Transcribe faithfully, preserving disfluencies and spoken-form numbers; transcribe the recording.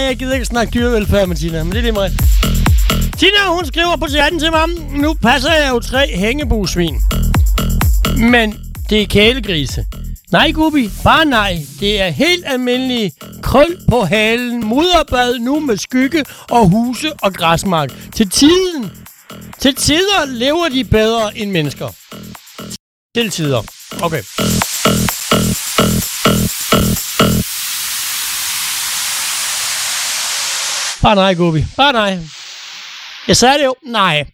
jeg gider ikke snakke dyrevelfærd med Tina, men det er det mig. Tina, hun skriver på chatten til mig, nu passer jeg jo tre hængebusvin. Men det er kælegrise. Nej, Gubi, bare nej. Det er helt almindelige krøl på halen, mudderbad nu med skygge og huse og græsmark. Til tiden, til tider lever de bedre end mennesker. Til tider. Okay. Bare nej, Gubi. Bare nej. Jeg sagde det jo. Nej.